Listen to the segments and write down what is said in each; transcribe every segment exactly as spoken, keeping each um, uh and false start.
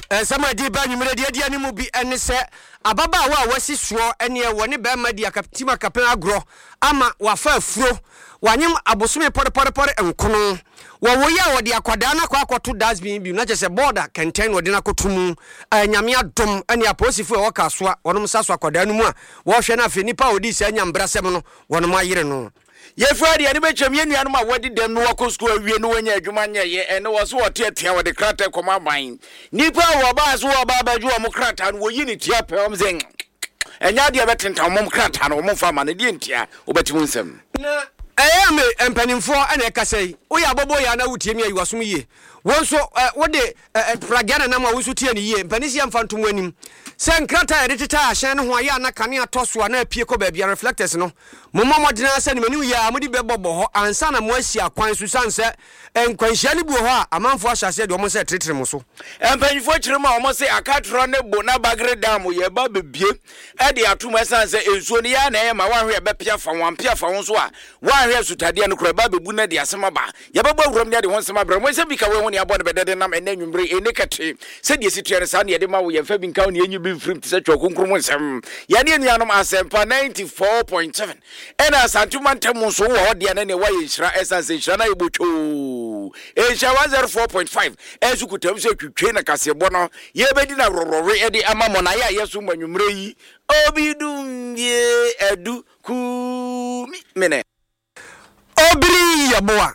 Eh sama di ba nwumre de de animu bi ene se ababa wa wasi suo ene e woni ba ma di akatima kapen agro ama wafa afuro wanyem abosome pore pore pore enkono wo wo ya wo de akwada na kwa akoto dustbin bi na chese border kenten wo de na kotumu anyame adom ene aposifo e woka soa wonom saso akwada no mu a wo hwe na afi nipa odi se anyambrasem no wonom ayire no ye Friday ani betwam ye nuanom a wadi dem no wako school awie no wanya adwuma nya ye ene wo so wote atia wo de krata koma ban nipa wo ba so wo ba ba ju wo krata no wo yi ni tia pe om zen enya de betentam mom krata no mo fa ma ne de ntia wo betimu nsem na eh me empanimfo ana ekasai wo ya bobo ya na wutiemi ayi wasom yie wonso wo de plagana na ma wonso tie ne yie empanisi amfantom anim se nkrata ya de teta ahyen no ho ya na kane atoso na apie ko ba bia reflectors no momma modena se ne mani ya modi bebobo ho ansa na mo asi akwan so sanse enkwanhia ne bu ho a amanfo ahyase de omo se tretre mo so empanifo kirema omo se akatro ne bo na bagre dam ye ba bebie e de atoma sanse ensuo ne ya na ye ma wanhwe be pia fa wan pia fa won so a wanhwe sutade no kro ba bebu na de asema ba ye ba bawuram ne de won sema bra mo se bi ka we ho ne abo ne bedede nam ene nwumbre ene kate se de situere sa ne de ma wo ye fa bi nka ne enyu bi frim se twokunkrum nsem ya ne nuanom asempa ninety-four point seven ena santuma ntemu so wo de na ne wa ye hira essence hira na yebocho e hira one oh four point five ezukutam se twetwe na kasebo no ye bedi na rorore e de ama mo na ya yeso manwumre yi obidum ye edu ku mi mene obiri yaboa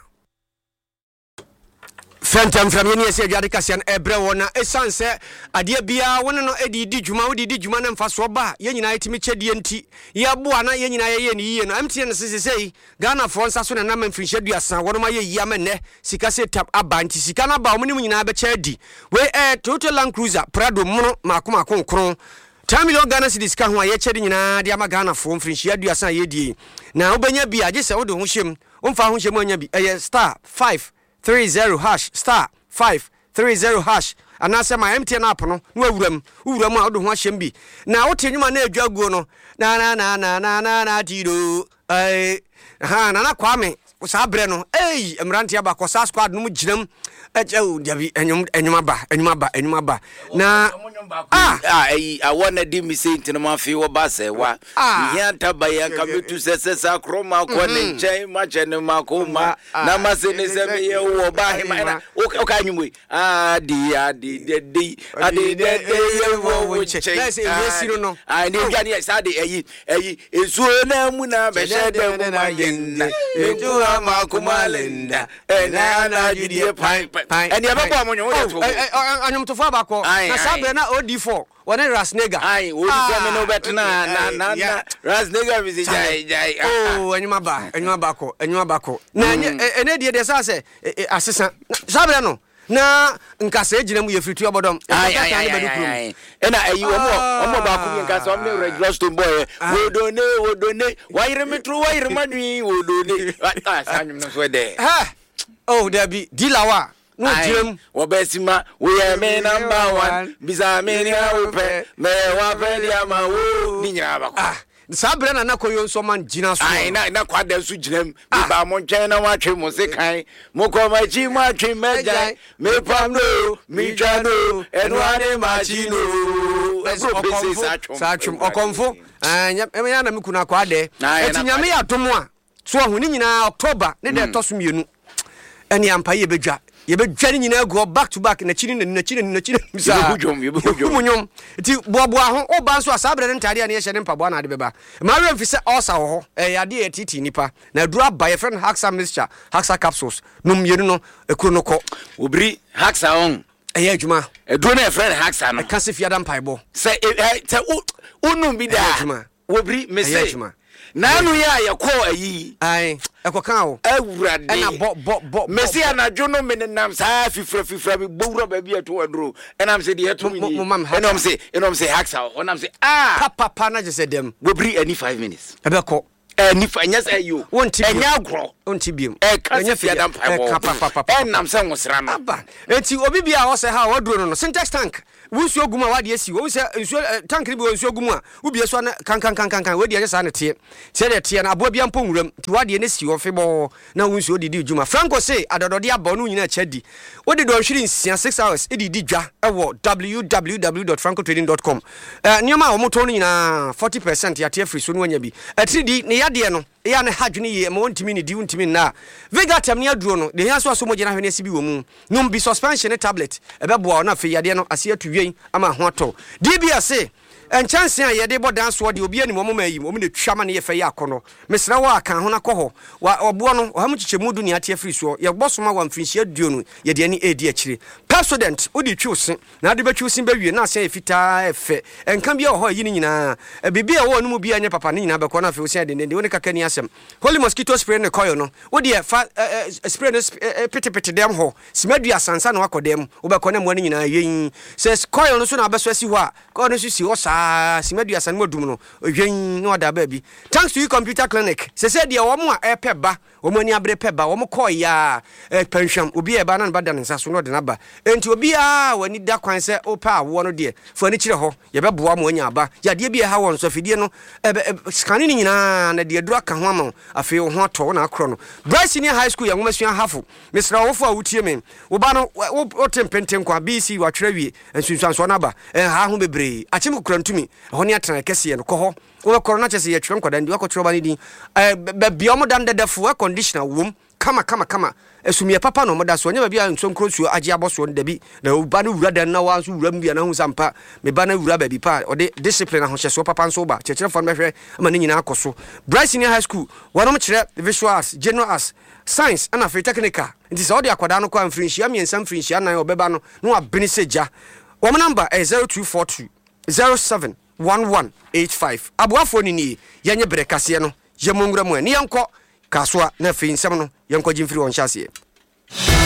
Fentam from any say Jadikasian Ebre wona esanse ade bia wona no edi di djuma wo di di djuma na mfa so ba ye nyina etimi chedie nti ye boa na ye nyina ye ye ne yiye no amtie no sese sei Ghana for nsa so na na mfinhye duasa wono ma ye yia menne sika se tap aba nti sika na ba wo ne nyina be chedi we eh Total Land Cruiser Prado mono makoma konkron ten million Ghana cedis ka ho a ye chedi nyina de ama Ghana for mfinhye duasa ye die na wo benya bia je se wo de ho hyem wo mfa ho hyem anya bi eh star five three zero hash star five three zero hash anase my M T N app no no awuram awuram a wo ho ahyem bi na wo tenwuma na adwaguo no na na na na na na na tiro eh ha na na kwame sa bre no eh emrante aba ko sa squad no mu ginam ejew diabi enyum enyum aba enyum aba enyum aba na ah ah eh awona di mi say ntino ma fi wo ba se wa hia tabaya ka betu sese sa kroma ko ne nchen ma chene ma ko ma na ma se ne se me ye wo ba he ma o ka nyum we ah di adi de de adi de de ye wo wo che let's say yes you know ah ne bia ne sa de eyi eyi ezuo na mu na be she de mu ma yenna eju ama ko malenda e na na jidie pai eni e be kwa monyo wo to anyum to fa ba ko na sabe na O D four wona Rasnega ai O D four me no betna na na na Rasnega bi jai jai oh anyuma ba anyuma ba ko anyuma ba ko na ene de de sa se asesa sabe no na nkasa ejina mu yefritu obodom ai ai ena ayi omo omo ba ku nkasa omo regular stone boy wodone wodone wayire metru wayire madwi wodone ah sanyum no so de ha oh debi dilawa no jim wo besima we me number one bisa me ni awope me wa peli ama wo ni nyina ba ko ah sabre na na koyo nso man gina so ai na na kwada su ginam bi ba mo ntwen na wa twe mo se kan mo ko ma chi mo atwe mejan me pam no mi twa no enu ade ma chi no eso pese sa twom sa twom okonfo ah nya na me kuna kwa de eti nyame ya tomo a so ahuni nyina October ne de to so mienu eni ampa ye bedwa ye bedwa ni nyina go back to back na chini na chini na chini misa hujom ye hujom munyom ti boaboa ho oba nso asabre ne ntade ne ye hye ne mpaboa na ade beba mario mfise osa wo ho eh ade ye titi nipa na dura ba ye friend Haxa mixture Haxa capsules no mienu no ekuro no ko obri Haxa on eh adwuma eduro na friend Haxa no e kase fiada mpaibo se se unu bi da obri me se nanu ya yakọ ayi ai ekokan wo awurade ena bo bo bo mesi anadwo no menenam saa fifra fifra bi bowura ba bi ato aduro enam se de heto mi enam se enam se Haxa onam se ah papa papa na je se dem wobri ani five minutes ebeko eh nifa nya say you enya agro onti biem eh kanya fia da mpa bo eh nam se nwosra no aba enti obi bia wo se ha waduro no no syntax tank wunsuo gum a wade asi wo se nsuo tank ni bi wunsuo gum a ubie so na kan kan kan kan we de sa na te se de te na abo bia mpo nwuram ti wade ne si wo febo na wunsuo didi djuma Franco say adodode abo no nyina chadi wo de do hwiri nsia six hours e didi dwa e wo w w w dot franco trading dot com eh nioma wo moto no nyina forty percent ya te free so no anya bi e three d ne yade no ya ne hadwene ye ma wontimi ne di wontimi na Vigatem ne aduro no de hiaso aso mo gina hwene sibi wo mu no bi suspension tablet e be boa na fe yade no ase atuwen ama ho ato D B S en chance a yede bo dan so de obi ani mo ma yi mo ne twama ne ye fe ya akono mesra wa aka ho na kɔ ho obo no ha mu chichemudu ne ate afiri so ye gbosoma wa mfinhia aduo no ye de ani edi akire president odi twusin na de betwusin ba wie na ase efita efe enka bia ho yi ni nyina bibia wo no mu bia nya papa ne nyina be kɔ na fe o se de de woni kaka ni asem holy mosquito spray ne koyo no wodi e fa spray no pete pete dem ho simadua sansa na wakodem wo be kɔ na mo ne nyina yen se koyo no so na abeso asi ho a koyo no so si ho saa simadua san modum no odwen no da ba bi thanks to you computer clinic se se de wo mo a epe ba wo mo ani abre pe ba wo mo koy ya pension obi e ba na ba da nsa so no de na ba enti obi a wani da kwan se opa wo no de fo ani kire ho ye be boa mo anya ba ya de bi e ha won so fidie no skani ni nyina na de adura ka ho ama afi wo ho ato na akro no Bryce Senior High School ya ngomasua hafo misra wo fo a wutie men wo ba no wo tempenten kwa B C wa twere wie ensunsuan so na ba ha ho bebre achim kurantumi ho ne atena kese no kɔ ho wo corona chese ye twem kwada ndi wakɔtro ba ne din eh be omo dan dadafo a conditioner wom kama kama kama esumie papa no moda so nya ba bia nsonkro suo age aboso no dabi na ba no wura dan na wa so wura mbia na hu sampa me ba na wura ba bi pa ode discipline ho hyeso papa nso ba chekere fo no behwe ama ne nyina akoso Bryce Senior High School wonom kyerɛ visual arts general arts science and afri technical nti so ode akwada no kwa mfrinhia miensa mfrinhia nan obeba no no abene seja wo number is zero two four two zero seven one one eight five abuafo ni ni yenye brekase no ye mongura mu ani yanko kasoa na fi nsem no yanko jimfiri won hyase